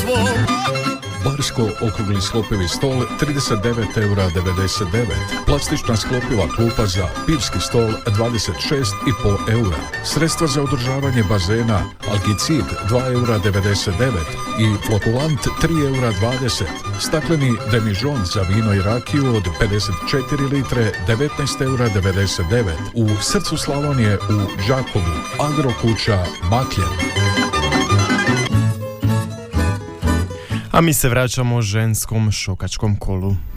svog. Barsko okrugli sklopivi stol 39,99 €. Plastična sklopila klupa za pivski stol 26,5 €. Sredstva za održavanje bazena Algicid 2,99 € i flokulant 3,20 €. Stakleni demižon za vino i rakiju od 54 litre 19,99 € u srcu Slavonije u Đakovu. Agrokuća Makljen. A mi se vraćamo ženskom šokačkom kolu.